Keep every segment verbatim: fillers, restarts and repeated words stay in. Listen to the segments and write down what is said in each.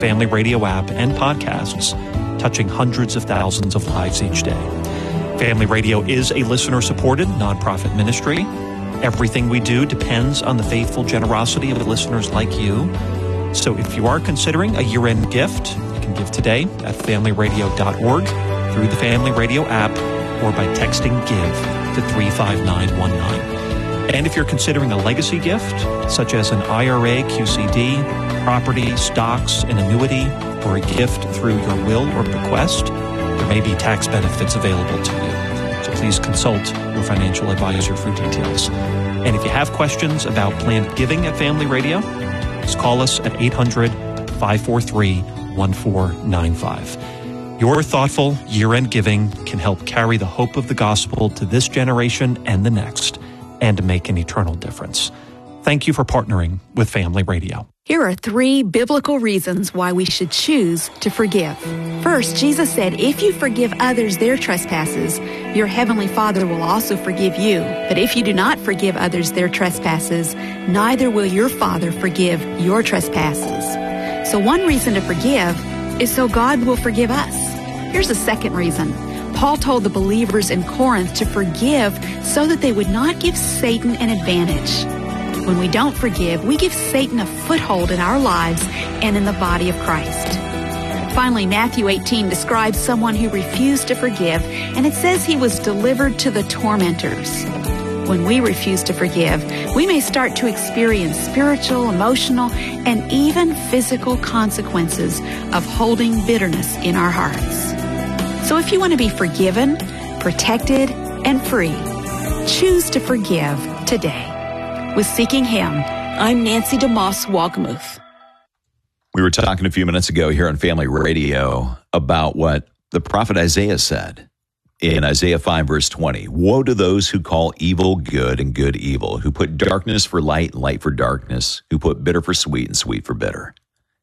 Family Radio app and podcasts, touching hundreds of thousands of lives each day. Family Radio is a listener-supported nonprofit ministry. Everything we do depends on the faithful generosity of listeners like you. So if you are considering a year-end gift, you can give today at family radio dot org, through the Family Radio app, or by texting GIVE to three five nine one nine. And if you're considering a legacy gift, such as an I R A, Q C D, property, stocks, an annuity, or a gift through your will or bequest, there may be tax benefits available to you. So please consult your financial advisor for details. And if you have questions about planned giving at Family Radio, just call us at eight hundred, five four three, one four nine five. Your thoughtful year-end giving can help carry the hope of the gospel to this generation and the next, and make an eternal difference. Thank you for partnering with Family Radio. Here are three biblical reasons why we should choose to forgive. First, Jesus said, if you forgive others their trespasses, your heavenly Father will also forgive you. But if you do not forgive others their trespasses, neither will your Father forgive your trespasses. So one reason to forgive is so God will forgive us. Here's a second reason. Paul told the believers in Corinth to forgive so that they would not give Satan an advantage. When we don't forgive, we give Satan a foothold in our lives and in the body of Christ. Finally, Matthew eighteen describes someone who refused to forgive, and it says he was delivered to the tormentors. When we refuse to forgive, we may start to experience spiritual, emotional, and even physical consequences of holding bitterness in our hearts. So if you want to be forgiven, protected, and free, choose to forgive today. With Seeking Him, I'm Nancy DeMoss Walgamuth. We were talking a few minutes ago here on Family Radio about what the prophet Isaiah said in Isaiah five, verse twenty. Woe to those who call evil good and good evil, who put darkness for light and light for darkness, who put bitter for sweet and sweet for bitter.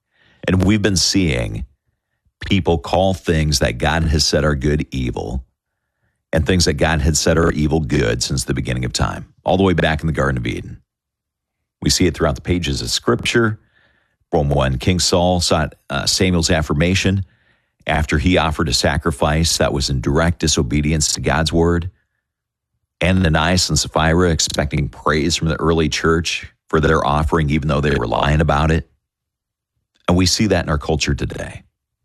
And we've been seeing people call things that God has said are good evil, and things that God had said are evil good since the beginning of time, all the way back in the Garden of Eden. We see it throughout the pages of Scripture. From when King Saul sought uh, Samuel's affirmation after he offered a sacrifice that was in direct disobedience to God's word, Ananias and Sapphira expecting praise from the early church for their offering, even though they were lying about it. And we see that in our culture today.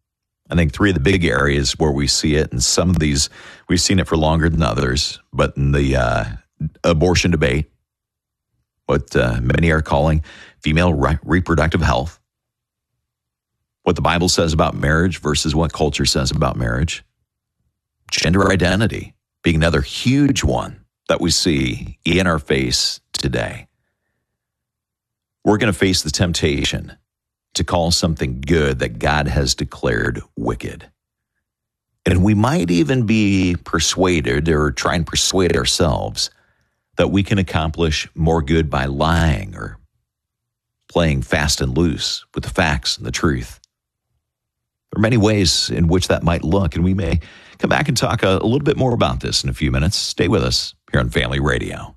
I think three of the big areas where we see it, and some of these, we've seen it for longer than others, but in the uh, abortion debate, what uh, many are calling female re- reproductive health, what the Bible says about marriage versus what culture says about marriage, gender identity being another huge one that we see in our face today. We're going to face the temptation to call something good that God has declared wicked. And we might even be persuaded or try and persuade ourselves that we can accomplish more good by lying or playing fast and loose with the facts and the truth. There are many ways in which that might look, and we may come back and talk a, a little bit more about this in a few minutes. Stay with us here on Family Radio.